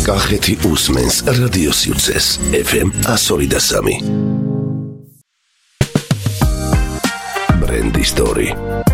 კახეთი უსმენს რადიო სივრცეს FM 102.3. ბრენდი სტორი.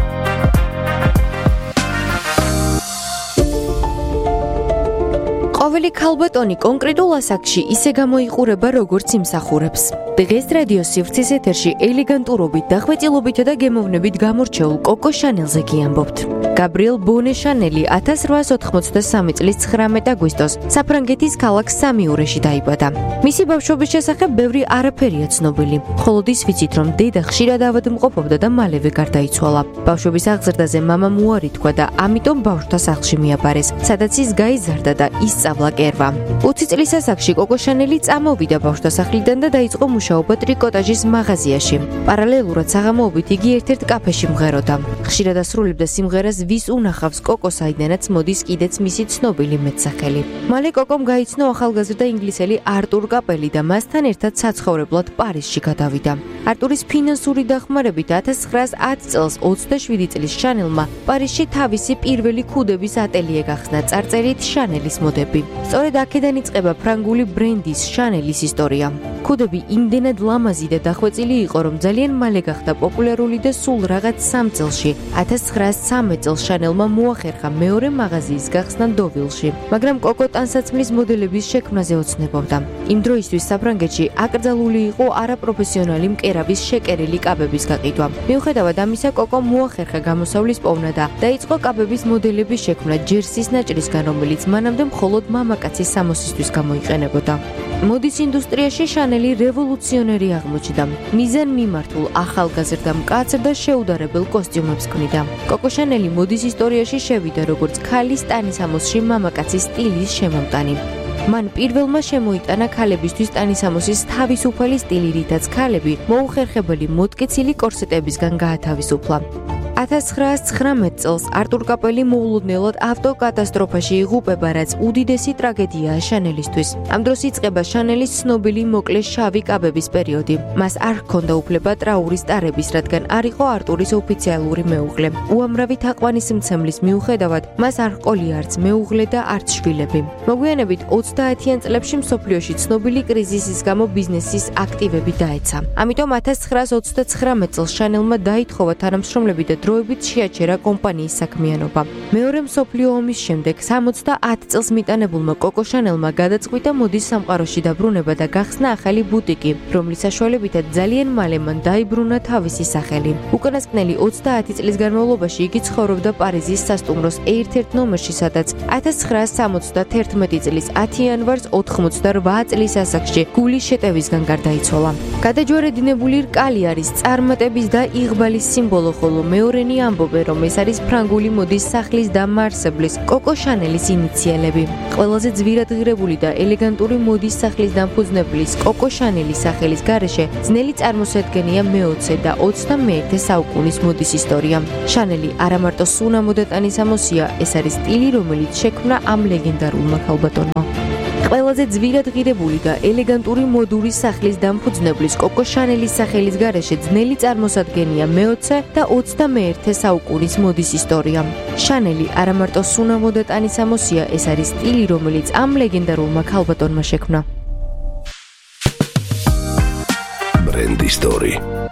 ყოველი ქალბატონი კონკრეტულ ასაკში ისე გამოიყურება, როგორც იმსახურებს. დღეს რადიო სივრცის ეთერში ელეგანტურობით, დახვეწილობით და გემოვნებით გამორჩეულ კოკო შანელზე გიამბობთ. გაბრიელ ბონე შანელი 1883 წლის 19 აგვისტოს საფრანგეთის ქალაქ სამიურეში დაიბადა. მისი ბავშვობის შესახებ ბევრი არაფერია ცნობილი. მხოლოდ ის ვიცით, რომ დედა ხშირად ავადმყოფობდა და მალევე გარდაიცვალა. ბავშვობის აღზრდაზე მამამ უარი თქვა და ამიტომ ბავშვთა სახლში მიაბარეს, სადაც ის გაიზარდა და ისწავლა კერვა. 20 წლის ასაკში კოკო შანელი წამოვიდა ბავშვთა სახლიდან და დაიწყო მუშაობა ტრიკოტაჟის მაღაზიაში. პარალელურად საღამოობით იგი ერთ-ერთ კაფეში მღეროდა. ხშირად ასრულებდა სიმღერას ვის უნახავს კოკო, საიდანაც მოდის კიდეც მისი ცნობილი მეტსახელი. მალე კოკომ გაიცნო ახალგაზრდა ინგლისელი არტურ კაპელი და მასთან ერთად საცხოვრებლად პარიზში გადავიდა. არტურის ფინანსური დახმარებით 1910 წელს 27 წლის შანელმა პარიზში თავისი პირველი ქუდების ატელიე გახსნა, წარწერით შანელის მოდები. სწორედ აქედან იწყება ფრანგული ბრენდის შანელის ისტორია. ქუდები იმდენად ლამაზი და დახვეწილი იყო, რომ ძალიან მალე გახდა პოპულარული და სულ რაღაც 3 წელში 1913 წელს შანელმა მოახერხა მეორე მაღაზიის გახსნა დოვილში, მაგრამ კოკო ტანსაცმლის მოდელების შექმნაზე ოცნებობდა. იმ დროისთვის საფრანგეთში აკრძალული იყო არაპროფესიონალი მკერავის შეკერილი კაბების გაყიდვა. მიუხედავად ამისა, კოკო მოახერხა გამოსავლის პოვნა და დაიწყო კაბების მოდელების შექმნა ჯერსის ნაჭრისგან, რომელიც მანამდე მხოლოდ მამაკაცის სამოსისთვის გამოიყენებოდა. მოდის ინდუსტრიაში შანელი რევოლუციონერი აღმოჩნდა. მიზან მიმართულ ახალგაზრდა მკაცრ და შეუდარებელ კოსტიუმებს ქმნიდა. კოკო შანელი მოდის ისტორიაში შევიდა როგორც ქალის ტანისამოსში მამაკაცის სტილის შემომტანი. მან პირველმა შემოიტანა ქალებისთვის ტანისამოსის თავისუფალი სტილი, რითაც ქალები მოუხერხებელი მოტკიცილი კორსეტებისგან გაათავისუფლა. 1919 წელს არტურ კაპელი მოულოდნელად ავტოკატასტროფაში იღუპება, რაც უდიდესი ტრაგედიაა შანელისთვის. ამ დროს იწყება შანელის ცნობილი მოკლე შავი კაბების პერიოდი. მას არ ჰქონდა უფლება ტრაურის ტარების, რადგან არ იყო არტურის ოფიციალური მეუღლე. უამრავი თაყვანისმცემლის მიუხედავად, მას არ ჰყოლია არც მეუღლე და არც შვილები. მოგვიანებით 30-იან წლებში მსოფლიოში ცნობილი კრიზისის გამო ბიზნესის აქტივები დაეცა. ამიტომ 1929 წელს შანელმა დაითხოვა თანამშრომლები და დროებით შეაჩერა კომპანიის საქმიანობა. მეორე მსოფლიო ომის შემდეგ 70 წელს მიტანებულმა კოკო შანელმა გადაწყვიტა მოდის სამყაროში დაბრუნება და გახსნა ახალი ბუტიკი, რომლის საშუალებითაც ძალიან მალე მან დაიბრუნა თავისი სახელი. უკანასკნელი 30 წლის განმავლობაში იგი ცხოვრობდა პარიზის სასტუმროს ერთ-ერთ ნომერში, სადაც 1971 წლის 10 იანვარს 88 წლის ასაკში გულის შეტევისგან გარდაიცვალა. გადაჯვარედინებული რკალი არის წარმატების და იღბალის სიმბოლო, ხოლო მეორენი ამბობენ, რომ ეს არის ფრანგული მოდის სახლის დამაარსებლის კოკო შანელის ინიციალები. ყველაზე ძვირადღირებული და ელეგანტური მოდის სახლის დამფუძნებლის კოკო შანელის სახელის გარეშე ძნელი წარმოსადგენია მე-20 და 21 საუკუნის მოდის ისტორია. შანელი არა მარტო სუნამო და ტანისამოსია, ეს არის სტილი, რომელიც შექმნა ამ ლეგენდარულმა ქალბატონმა. ყველაზე ძვირადღირებული და ელეგანტური მოდური სახლის დამფუძნებლის კოკო შანელის სახელის გარეშე ძნელი წარმოსადგენია მე-20 და 21 საუკუნის მოდის ისტორია. შანელი არა მარტო სუნამო და ტანისამოსია, ეს არის სტილი, რომელიც ამ ლეგენდარულმა ქალბატონმა შექმნა. ბრენდი სტორი.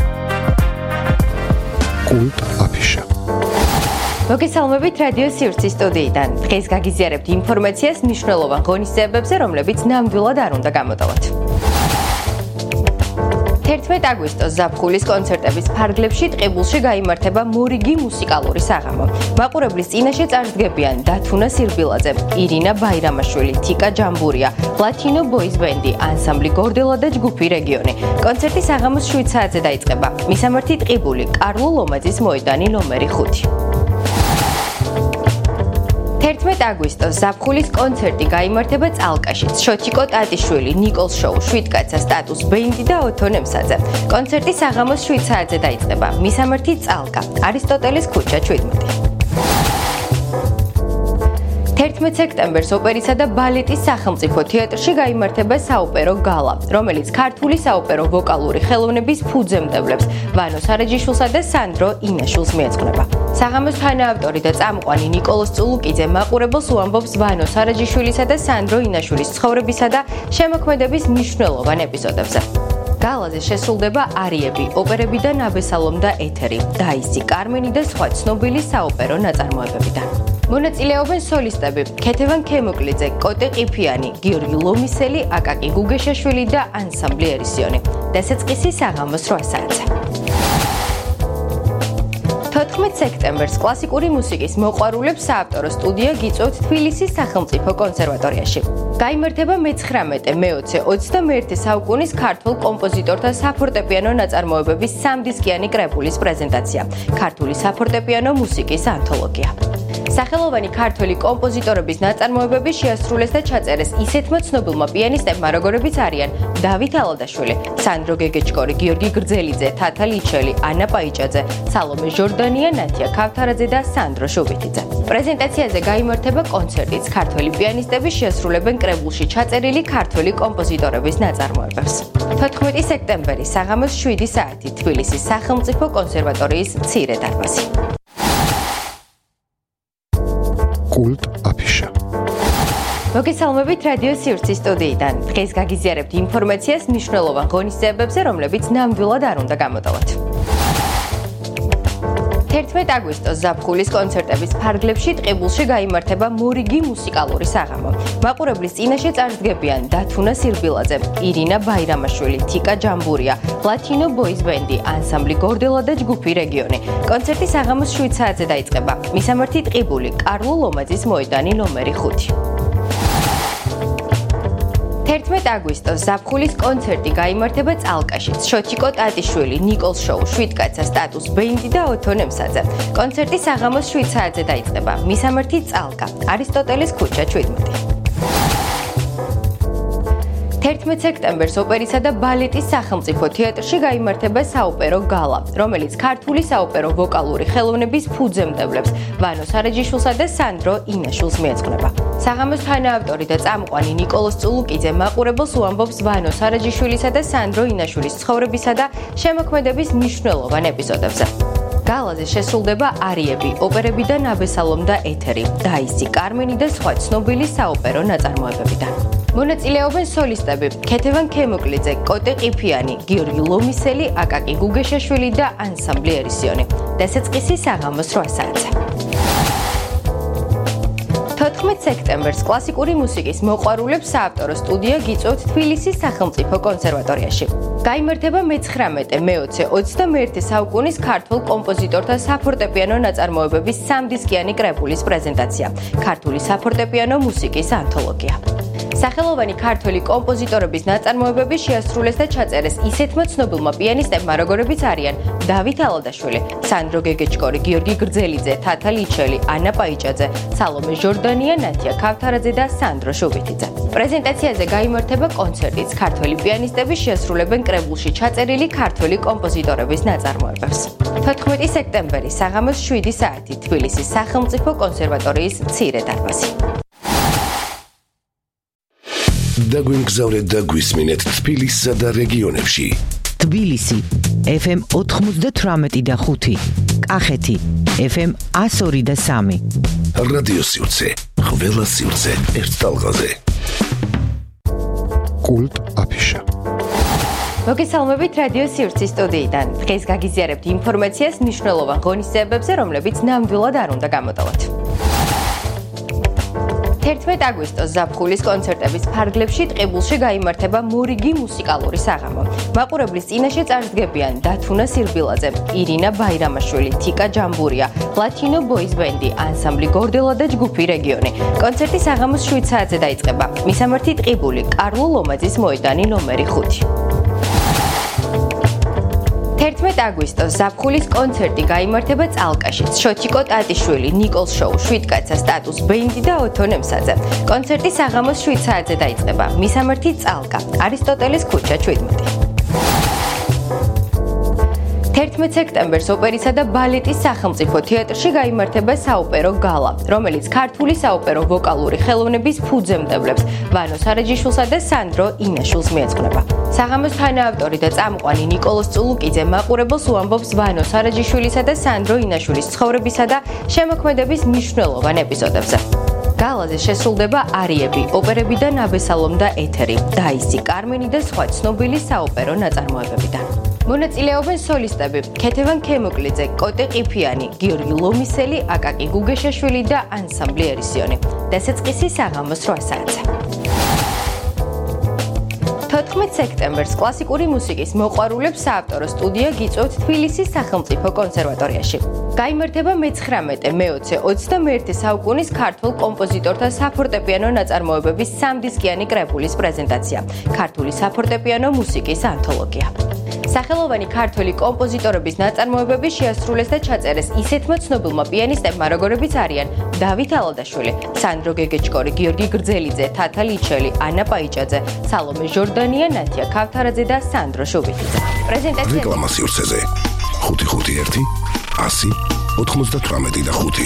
კულტ აფიშა. მოგესალმებით რადიო სივრცის სტუდიიდან. დღეს გაგიზიარებთ ინფორმაციას მნიშვნელოვან ღონისძიებებზე, რომლებიც ნამდვილად არ უნდა გამოტოვოთ. 11 აგვისტოს ზაფხულის კონცერტების ფარგლებში ტყიბულში გაიმართება მორიგი მუსიკალური საღამო. მაყურებლის წინაშე წარსდგებიან დათუნა სირბილაძე, ირინა ბაირამაშვილი, თიკა ჯამბურია, ლათინო ბოის ბენდი, ანსამბლი გორდელა და ჯგუფი რეგიონი. კონცერტი საღამოს 7 საათზე დაიწყება. მისამართი ტყიბული, კარლო ლომაძის მოედანი ნომერი 5. 11 აგვისტოს ზაფხულის კონცერტი გაიმართება წალკაშიც. შოჩიკო ტატიშვილი, ნიკოლ შოუ, შვიდკაცა, სტატუს ბენდი და ოთო ნემსაძე. კონცერტი საღამოს 7 საათზე დაიწყება. მისამართი წალკა, არისტოტელის ქუჩა 17. 11 სექტემბერს ოპერისა და ბალეტის სახელმწიფო თეატრში გაიმართება საოპერო გალა, რომელიც ქართული საოპერო ვოკალური ხელოვნების ფუძემდებლებს ვანო სარეჯიშვილსა და სანდრო ინაშვილს მიეძღვნება. საღამოს თანაავტორი და წამყვანი ნიკოლოზ წულუკიძე მაყურებელს უამბობს ვანო სარაჯიშვილისა და სანდრო ინაშვილის ცხოვრებისა და შემოქმედების მნიშვნელოვან ეპიზოდებზე. გალაზე შესრულდება არიები, ოპერებიდან აბესალომ და ეთერი, დაისი, კარმენი და სხვა ცნობილი საოპერო ნაწარმოებებიდან. მონაწილეობენ სოლისტები ქეთევან ქემოკლიძე, კოტე ყიფიანი, გიორგი ლომისელი, აკაკი გუგეშაშვილი და ანსამბლი ერისიონი. დასაწყისი საღამოს 8 საათზე. 14 სექტემბერს კლასიკური მუსიკის მოყვარულებს საავტორო სტუდია გიწვევთ თბილისის სახელმწიფო კონსერვატორიაში. გაიმართება მე-19, მე-20, 21 საუკუნის ქართულ კომპოზიტორთა საფორტეპიანო ნაწარმოებების სამდისკიანი კრებულის პრეზენტაცია, ქართული საფორტეპიანო მუსიკის ანთოლოგია. სახელოვანი ქართველი კომპოზიტორების ნაწარმოებები შეასრულეს და ჩაწერეს ისეთმა ცნობილმა პიანისტებმა, როგორებიც არიან დავით ალადაშვილი, სანდრო გეგეჭკორი, გიორგი გრძელიძე, თათა ლიჩელი, ანა პაიჭაძე, სალომე ჟორდანია, ნათია ქავთარაძე და სანდრო შუბითიძე. პრეზენტაციაზე გაიმართება კონცერტიც, ქართველი პიანისტები შეასრულებენ კრებულში ჩაწერილი ქართველი კომპოზიტორების ნაწარმოებებს. 14 სექტემბერი საღამოს 7 საათი თბილისის სახელმწიფო კონსერვატორიის მცირე დარბაზი. კულტ აფიშა. მოგესალმებით რადიო სივრცის სტუდიიდან. დღეს გაგიზიარებთ ინფორმაციას მნიშვნელოვან ღონისძიებებზე, რომლებიც ნამდვილად არ უნდა გამოტოვოთ. 11 აგვისტოს ზაფხულის კონცერტების ფარგლებში ტყიბულში გაიმართება მორიგი მუსიკალური საღამო. მაყურებლის წინაშე წარსდგებიან დათუნა სირბილაძე, ირინა ბაირამაშვილი, თიკა ჯამბურია, ლათინო ბოის ბენდი, ანსამბლი გორდელა და ჯგუფი რეგიონი. კონცერტი საღამოს 7 საათზე დაიწყება. მისამართი ტყიბული, კარლო ლომაძის მოედანი ნომერი 5. 11 აგვისტოს ზაფხულის კონცერტი გაიმართება წალკაშიც. შოჩიკო ტატიშვილი, ნიკოლ შოუ, შვიდკაცა, სტატუს ბენდი და ოთონ ემსაძე. კონცერტი საღამოს 7 საათზე დაიწყება. მისამართი წალკა, არისტოტელის ქუჩა 17. 11 სექტემბერს ოპერისა და ბალეტის სახელმწიფო თეატრში გაიმართება საოპერო გალა, რომელიც ქართული საოპერო ვოკალური ხელოვნების ფუძემდებლებს ვანო სარაჯიშვილსა და სანდრო ინაშვილს მიეძღვნება. საღამოს თანაავტორი და წამყვანი ნიკოლოზ წულუკიძე მაყურებელს უამბობს ვანო სარაჯიშვილისა და სანდრო ინაშვილის ცხოვრებისა და შემოქმედების მნიშვნელოვან ეპიზოდებზე. გალაზე შესრულდება არიები, ოპერებიდან აბესალომ და ეთერი, დაისი, კარმენი და სხვა ცნობილი საოპერო ნაწარმოებებიდან. მონაწილეობენ სოლისტები ქეთევან ქემოკლიძე, კოტე ყიფიანი, გიორგი ლომისელი, აკაკი გუგეშაშვილი და ანსამბლი ერისიონი. დასაწყისი საღამოს 8 საათზე. 14 სექტემბერს კლასიკური მუსიკის მოყვარულებს საავტორო სტუდია გიწვევთ თბილისის სახელმწიფო კონსერვატორიაში. გაიმართება მე-19, მე-20, 21 საუკუნის ქართულ კომპოზიტორთა საფორტეპიანო ნაწარმოებების სამდისკიანი კრებულის პრეზენტაცია, ქართული საფორტეპიანო მუსიკის ანთოლოგია. სახელოვანი ქართველი კომპოზიტორების ნაწარმოებები შეასრულეს და ჩაწერეს ისეთმა ცნობილმა პიანისტებმა, როგორებიც არიან დავით ალადაშვილი, სანდრო გეგეჭკორი, გიორგი გრძელიძე, თათა ლიჩელი, ანა პაიჭაძე, სალომე ჟორდანია, ნათია ქავთარაძე და სანდრო შუბითიძე. პრეზენტაციაზე გაიმართება კონცერტიც, ქართველი პიანისტები შეასრულებენ კრებულში ჩაწერილი ქართველი კომპოზიტორების ნაწარმოებებს. 14 სექტემბერი საღამოს 7 საათი თბილისის სახელმწიფო კონსერვატორიის მცირე დარბაზი. დაგვიმგზავრეთ და გვისმინეთ თბილისსა და რეგიონებში. თბილისი FM 98 და 5, კახეთი FM 102 და 3. რადიო სივრცე, ყველა სივრცე ერთ ტალღაზე. კულტ აფიშა. მოგესალმებით რადიო სივრცის სტუდიიდან. დღეს გაგიზიარებთ ინფორმაციას მნიშვნელოვან ღონისძიებებზე, რომლებიც ნამდვილად არ უნდა გამოტოვოთ. 11 აგვისტოს ზაფხულის კონცერტების ფარგლებში ტყიბულში გაიმართება მორიგი მუსიკალური საღამო. მაყურებლის წინაშე წარსდგებიან დათუნა სირბილაძე, ირინა ბაირამაშვილი, თიკა ჯამბურია, ლათინო ბოის ბენდი, ანსამბლი გორდელა და ჯგუფი რეგიონი. კონცერტი საღამოს 7 საათზე დაიწყება. მისამართი ტყიბული, კარლო ლომაძის მოედანი ნომერი 5. 11 აგვისტოს ზაფხულის კონცერტი გაიმართება წალკაშიც. შოჩიკო ტატიშვილი, ნიკოლ შოუ, შვიდკაცა, სტატუს ბენდი და ოთონ ემსაძე. კონცერტი საღამოს 7 საათზე დაიწყება. მისამართი წალკა, არისტოტელის ქუჩა 17. 11 სექტემბერს ოპერისა და ბალეტის სახელმწიფო თეატრში გაიმართება საოპერო გალა, რომელიც ქართული საოპერო ვოკალური ხელოვნების ფუძემდებლებს ვანო სარაჯიშვილსა და სანდრო ინაშვილს მიეძღვნება. საღამოს თანაავტორი და წამყვანი ნიკოლოზ წულუკიძე მაყურებელს უამბობს ვანო სარაჯიშვილისა და სანდრო ინაშვილის ცხოვრებისა და შემოქმედების მნიშვნელოვან ეპიზოდებზე. გალაზე შესრულდება არიები, ოპერები და ნაბესალომ და ეთერი, დაისი, კარმენი და სხვა ცნობილი საოპერო ნაწარმოებებიდან. მონაწილეობენ სოლისტები: ქეთევან ქემოკლიძე, კოტე ყიფიანი, გიორგი ლომისელი, აკაკი გუგეშაშვილი და ანსამბლი ერისიონი. დასაწყისი საღამოს 8 საათზე. 14 სექტემბერს კლასიკური მუსიკის მოყვარულებს საავტორო სტუდია გიწვევთ თბილისის სახელმწიფო კონსერვატორიაში. გაიმართება მე-19, მე-20, 21 საუკუნის ქართულ კომპოზიტორთა საფორტეპიანო ნაწარმოებების სამდისკიანი კრებულის პრეზენტაცია, ქართული საფორტეპიანო მუსიკის ანთოლოგია. სახელოვანი ქართველი კომპოზიტორების ნაწარმოებები შეასრულეს და ჩაწერეს ისეთმა ცნობილმა პიანისტებმა, როგორებიც არიან დავით ალადაშვილი, სანდრო გეგეჭკორი, გიორგი გრძელიძე, თათა ლიჩელი, ანა პაიჭაძე, სალომე ჟორდანია, ნათია ქავთარაძე და სანდრო შუბიძე. პრეზენტაცია რეკლამა სივრცეზე 551 100 98 და 5.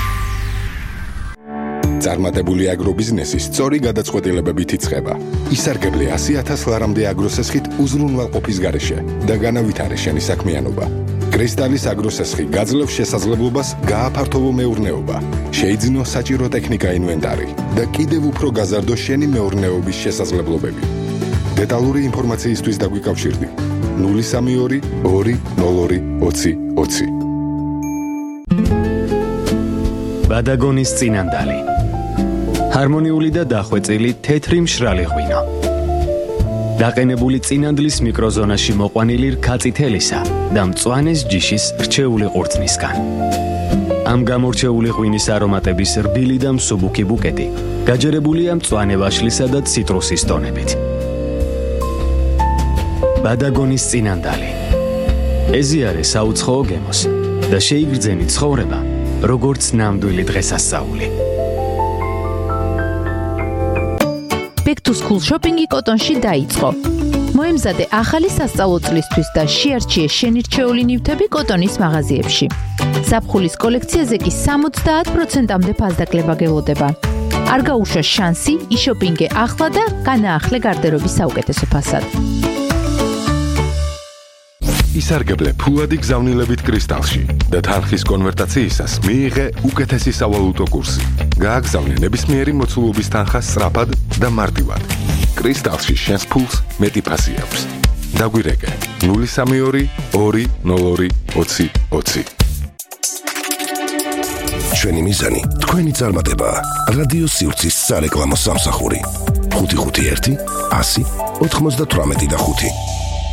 წარმატებული აგრობიზნესი სწორი გადაწყვეტილებებით იწყება. ისარგებლე 100,000 ლარამდე აგროსესხით უზრუნველყოფის გარეშე და განავითარე შენი საქმიანობა. კრისტალის აგროსესხი გაძლევს შესაძლებლობას გააფართოვო მეურნეობა, შეიძინო საჭირო ტექნიკა ინვენტარი და კიდევ უფრო გაზარდო შენი მეურნეობის შესაძლებლობები. დეტალური ინფორმაციისთვის დაგვიკავშირდი 032 202 20 20. ბადაგონის წინანდალი. ჰარმონიული და დახვეწილი თეთრი მშრალი ღვინო. დაყენებული წინანდლის მიკროზონაში მოყვანილი რქაწითელისა და მწვანეს ჯიშის რჩეული ყურძნისგან. ამ გამორჩეული ღვინის არომატების რბილი და მსუბუქი ბუკეტი გაჯერებულია მწვანე ვაშლისა და ციტრუსის ტონებით. ბადაგონის წინანდალი. ეზიარე საუცხოო გემოს და შეიგრძენი ცხოვრება, როგორც ნამდვილი დღესასწაული. Back to school shopping-ი კოტონში დაიწყო. მოემზადე ახალი სასწავლო წლისთვის და შეარჩიე შენი რჩეული ნივთები კოტონის მაღაზიებში. ზაფხულის კოლექციაზე კი 70%-მდე ფასდაკლება გელოდება. არ გაუშვა შანსი, იშოპინგე ახლა და განაახლე გარდერობის საუკეთესო ფასად. ისარგებლე ფულადი გზავნილებით კრისტალში და თანხის კონვერტაციისას მიიღე უკეთესი სავალუტო კურსი. გააგზავნე ნებისმიერი მოცულობის თანხა სწრაფად და მარტივად. კრისტალში შენს ფულს მეტი ფასი აქვს. დაგვირეკე 032 202 20 20. ჩვენი მიზანი თქვენი წარმატება. რადიო სივრცის სარეკლამო სამსახური 551 100 98 და 5.